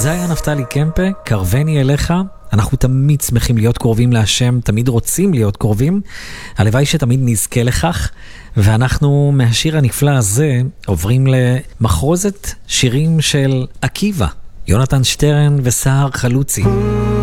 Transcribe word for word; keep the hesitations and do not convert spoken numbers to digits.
זה היה נפתלי קמפה, קרבני אליך. אנחנו תמיד שמחים להיות קרובים להשם, תמיד רוצים להיות קרובים. הלוואי שתמיד נזכה לכך. ואנחנו מהשיר הנפלא הזה עוברים למחרוזת שירים של עקיבא, יונתן שטרן וסער חלוצי.